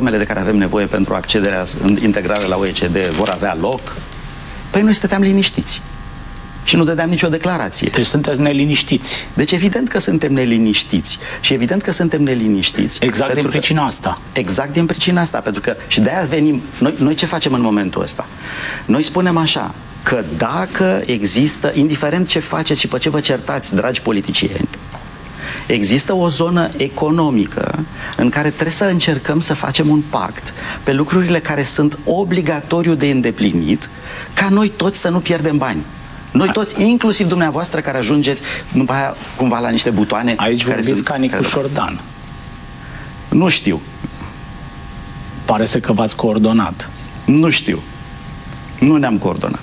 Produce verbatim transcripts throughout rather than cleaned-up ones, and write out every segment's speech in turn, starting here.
reformele de care avem nevoie pentru accederea integrală la O E C D vor avea loc, păi noi stăteam liniștiți și nu dădeam nicio declarație. Deci sunteți neliniștiți. Deci evident că suntem neliniștiți. Și evident că suntem neliniștiți. Exact din pricina asta. Exact din pricina asta. Pentru că, și de-aia venim... Noi, noi ce facem în momentul ăsta? Noi spunem așa, că dacă există, indiferent ce faceți și pe ce vă certați, dragi politicieni, există o zonă economică în care trebuie să încercăm să facem un pact pe lucrurile care sunt obligatoriu de îndeplinit, ca noi toți să nu pierdem bani. Noi toți, inclusiv dumneavoastră care ajungeți după aia cumva la niște butoane. Aici care vorbiți sunt, ca Nicu Șordan. Nu știu. Pare să că v-ați coordonat. Nu știu. Nu ne-am coordonat.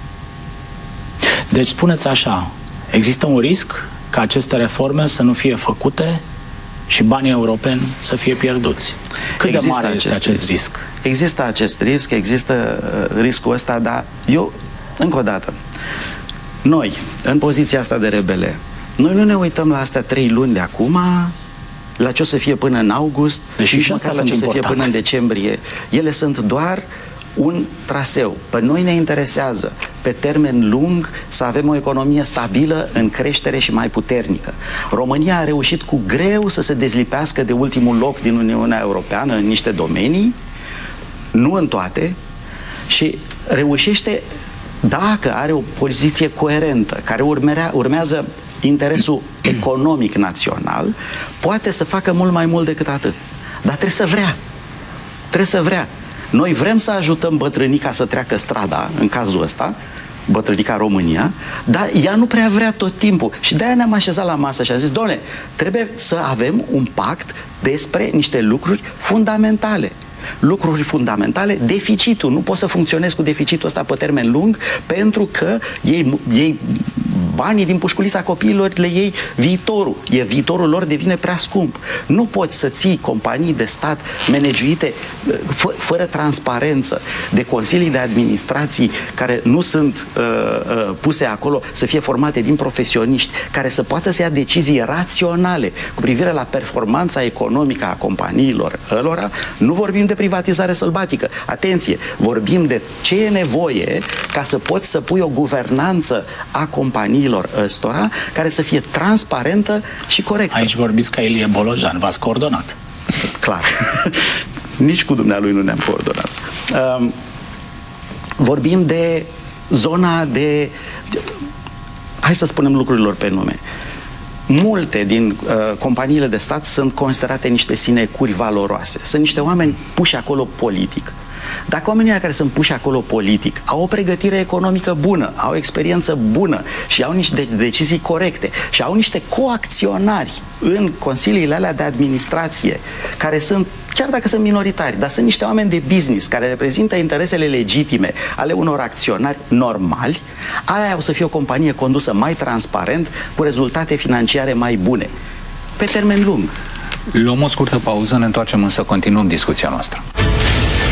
Deci spuneți așa, există un risc ca aceste reforme să nu fie făcute și banii europeni să fie pierduți. Cât există de mare este acest acest risc? risc? Există acest risc, există uh, riscul ăsta, dar eu, încă o dată, noi, în poziția asta de rebele, noi nu ne uităm la astea trei luni de acum, la ce o să fie până în august, Deși și măcar la ce o să fie până în decembrie. Ele sunt doar un traseu. Pe noi ne interesează pe termen lung să avem o economie stabilă, în creștere și mai puternică. România a reușit cu greu să se dezlipească de ultimul loc din Uniunea Europeană în niște domenii, nu în toate, și reușește, dacă are o poziție coerentă, care urmerea, urmează interesul economic național, poate să facă mult mai mult decât atât. Dar trebuie să vrea. Trebuie să vrea. Noi vrem să ajutăm bătrânica să treacă strada, în cazul ăsta, bătrânica România, dar ea nu prea vrea tot timpul. Și de-aia ne-am așezat la masă și am zis, doamne, trebuie să avem un pact despre niște lucruri fundamentale. Lucruri fundamentale, deficitul. Nu poți să funcționezi cu deficitul ăsta pe termen lung, pentru că ei, ei banii din pușculița copiilor le iei viitorul. E, viitorul lor devine prea scump. Nu poți să ții companii de stat managiuite fă, fără transparență, de consilii de administrații care nu sunt uh, uh, puse acolo, să fie formate din profesioniști, care să poată să ia decizii raționale cu privire la performanța economică a companiilor ălora. Nu vorbim de privatizare sălbatică. Atenție! Vorbim de ce e nevoie ca să poți să pui o guvernanță a companiilor ăstora care să fie transparentă și corectă. Aici vorbiți ca Ilie Bolojan. V-ați coordonat. Clar. Nici cu dumnealui nu ne-am coordonat. Um, vorbim de zona de... Hai să spunem lucrurilor pe nume. Multe din uh, companiile de stat sunt considerate niște sinecuri valoroase. Sunt niște oameni puși acolo politic. Dacă oamenii care sunt puși acolo politic au o pregătire economică bună, au o experiență bună și au niște decizii corecte și au niște coacționari în consiliile alea de administrație, care sunt, chiar dacă sunt minoritari, dar sunt niște oameni de business care reprezintă interesele legitime ale unor acționari normali, aia o să fie o companie condusă mai transparent, cu rezultate financiare mai bune, pe termen lung. Luăm o scurtă pauză, ne întoarcem însă, continuăm discuția noastră.